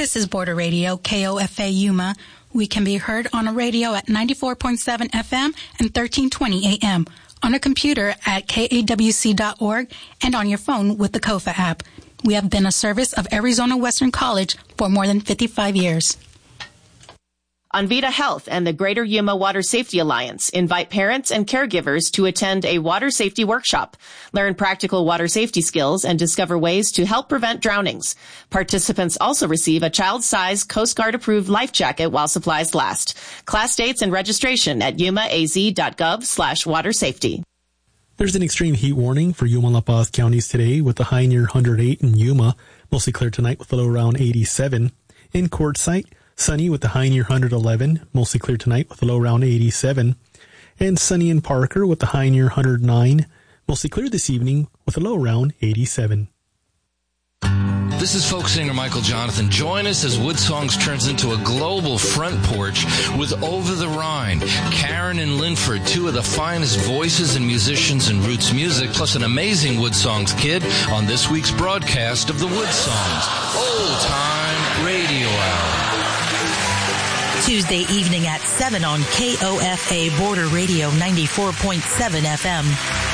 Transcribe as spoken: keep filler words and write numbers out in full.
This is Border Radio, K O F A Yuma. We can be heard on a radio at ninety-four point seven F M and thirteen twenty A M, on a computer at K A W C dot org, and on your phone with the KOFA app. We have been a service of Arizona Western College for more than fifty-five years. Envita Health and the Greater Yuma Water Safety Alliance invite parents and caregivers to attend a water safety workshop, learn practical water safety skills, and discover ways to help prevent drownings. Participants also receive a child-sized Coast Guard-approved life jacket while supplies last. Class dates and registration at yumaaz.gov slash water safety. There's an extreme heat warning for Yuma and La Paz counties today with a high near one hundred eight in Yuma, mostly clear tonight with a low around eighty-seven. In Quartzsite, sunny with a high near one hundred eleven, mostly clear tonight with a low around eighty-seven. And sunny in Parker with a high near one hundred nine, mostly clear this evening with a low around eighty-seven. This is folk singer Michael Jonathan. Join us as Wood Songs turns into a global front porch with Over the Rhine, Karen and Linford, two of the finest voices and musicians in roots music, plus an amazing Wood Songs kid on this week's broadcast of the Wood Songs Old Time Radio Hour. Tuesday evening at seven on K O F A Border Radio ninety-four point seven F M.